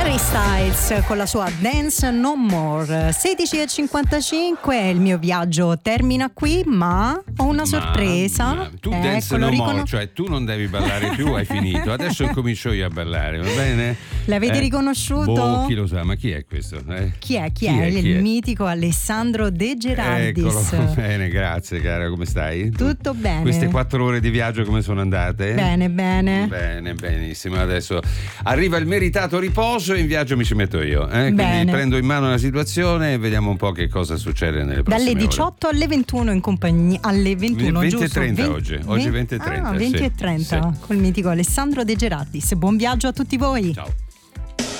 Harry Styles con la sua Dance No More. 16:55, il mio viaggio termina qui, ma ho una sorpresa. Tu Dance No More, cioè tu non devi ballare più, hai finito. Adesso incomincio io a ballare, va bene? L'avete riconosciuto? Boh, chi lo sa, ma chi è questo? Chi è? Il mitico Alessandro De Gerardis. Eccolo, bene, grazie cara, come stai? Tutto bene. Queste 4 ore di viaggio come sono andate? Bene. Bene, benissimo. Adesso arriva il meritato riposo e in viaggio mi ci metto io. Quindi prendo in mano la situazione e vediamo un po' che cosa succede nelle prossime dalle 18 ore. alle 21 in compagnia. Alle 21, 20 giusto? e 30 oggi 20 e 30. 20 e 30 col mitico Alessandro De Gerardis. Buon viaggio a tutti voi. Ciao.